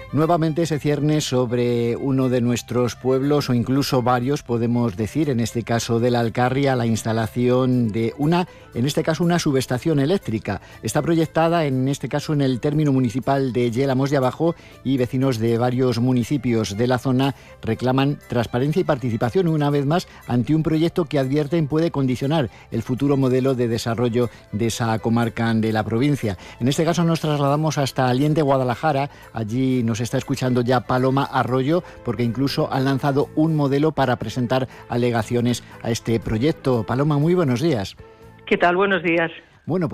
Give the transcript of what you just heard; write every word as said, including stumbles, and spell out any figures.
nuevamente se cierne sobre uno de nuestros pueblos, o incluso varios, podemos decir, en este caso de la Alcarria, la instalación de una, en este caso una subestación eléctrica. Está proyectada, en este caso, en el término municipal de Yélamos de Abajo, y vecinos de varios municipios de la zona reclaman transparencia y participación, una vez más, ante un proyecto que advierten puede condicionar el futuro modelo de desarrollo de esa comarca de la provincia. En este caso nos trasladamos hasta Aliente, Guadalajara. Allí nos está escuchando ya Paloma Arroyo, porque incluso han lanzado un modelo para presentar alegaciones a este proyecto. Paloma, muy buenos días. ¿Qué tal? Buenos días. Bueno,